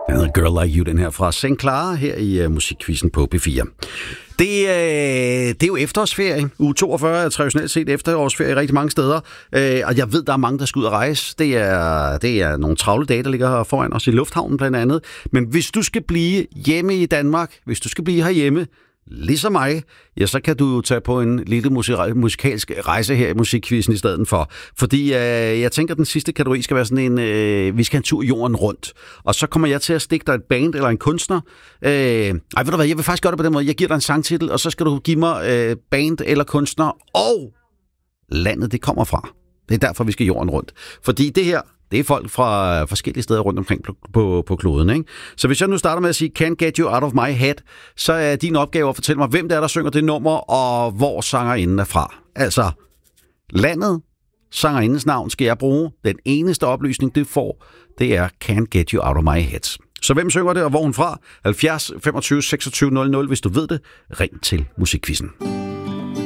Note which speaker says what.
Speaker 1: Den hedder Girl Like You, den her fra St. Clara her i Musikquizzen på P4. Det er jo efterårsferie. Uge 42 er traditionelt set efterårsferie rigtig mange steder. Og jeg ved, der er mange, der skal ud og rejse. Det er nogle travle dage, der ligger foran os i lufthavnen blandt andet. Men hvis du skal blive hjemme i Danmark, hvis du skal blive herhjemme, ligesom mig, ja, så kan du jo tage på en lille musikalsk rejse her i Musikquizzen i stedet for. Fordi jeg tænker, at den sidste kategori skal være sådan en, vi skal en tur jorden rundt. Og så kommer jeg til at stikke dig et band eller en kunstner. Ved du hvad, jeg vil faktisk gøre det på den måde. Jeg giver dig en sangtitel, og så skal du give mig band eller kunstner og landet, det kommer fra. Det er derfor, vi skal jorden rundt. Fordi det her, det er folk fra forskellige steder rundt omkring på kloden, ikke? Så hvis jeg nu starter med at sige Can't Get You Out of My Head, så er din opgave at fortælle mig, hvem det er, der synger det nummer, og hvor sangerinden er fra. Altså, landet, sangerindens navn skal jeg bruge. Den eneste oplysning, det får, det er Can't Get You Out of My Head. Så hvem synger det, og hvor hun fra? 70 25 26 00, hvis du ved det. Ring til Musikquizzen.